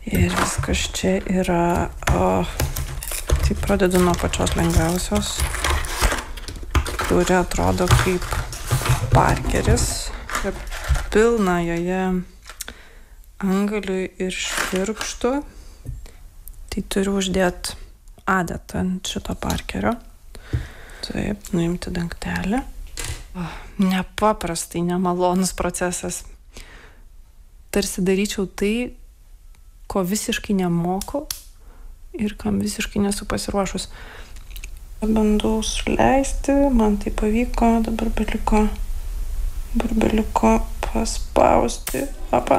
Ir viskas čia yra... Tai pradedu nuo pačios lengviausios, kuri atrodo kaip parkeris. Pilna joje angalių ir švirkštų. Tai turiu uždėti adatą ant šito parkerio. Taip, nuimti dangtelį. Nepaprastai nemalonus procesas. Tarsi daryčiau tai, ko visiškai nemoku ir kam visiškai nesu pasiruošus. Bandau suleisti, man tai pavyko, dabar beliko paspausti. Apa.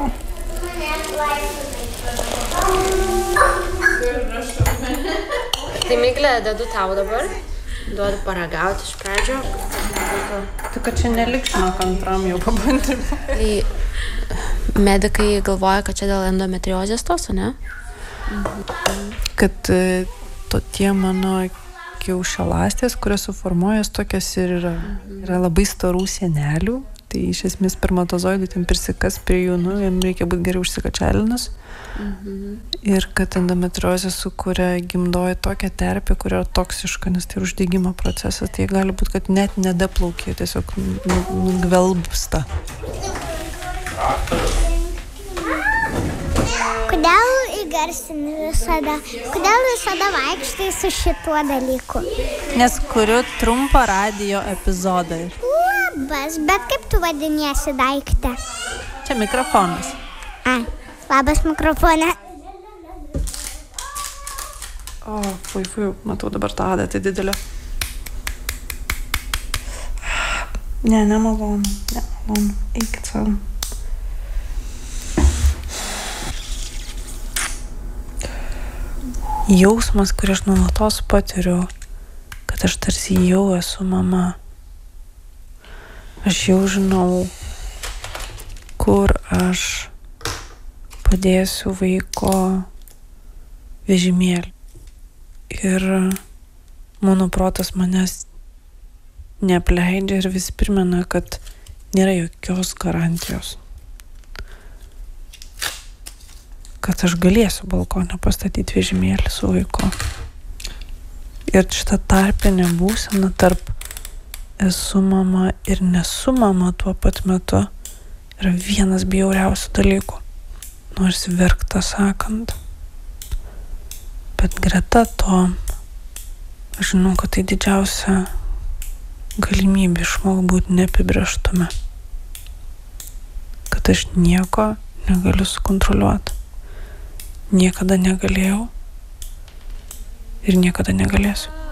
Tai Miglė, dedu tau dabar. Duodu paragauti iš pradžio. Tai kad čia nelikšino antram jau pabandymui. Tai medikai galvoja, kad čia dėl endometriozės tos, ne? Kad tie mano kiaušialąstės, kurios suformuojas tokios ir yra labai storų sienelių. Tai iš esmės spermatozoidai ten prisikas prie jų, jam reikia būti geriau užsikačialinus. Ir kad endometriozė sukuria gimdoji tokią terpę, kuri yra toksiška, nes tai uždegimo procesas. Tai gali būti, kad net nedaplaukia, tiesiog nugvelbsta. Kodėl įgarsini visada? Kodėl visada vaikštai su šituo dalyku? Nes kuriu trumpą radijo epizodą. Labas, bet kaip tu vadiniesi daiktę? Čia mikrofonas. Labas mikrofone. Fui, matau dabar tą adatą didelę. Nemalonu. Eikit savo. Jausmas, kurį aš nuolatos patiriu, kad aš tarsi jau esu mama. Aš jau žinau, kur aš padėsiu vaiko vežimėlį. Ir mano protas manęs neapleidžia ir vis primena, kad nėra jokios garantijos, kad aš galėsiu balkone pastatyti vežimėlį su vaiku. Ir šita tarpinė būsena tarp esu mama ir nesu mama tuo pat metu yra vienas bjauriausių dalykų. Nors verkta sakant. Bet greta to aš žinau, kad tai didžiausia galimybė išmokti būti neapibrėžtume. Kad aš nieko negaliu sukontroliuoti. Niekada negalėjau ir niekada negalėsiu.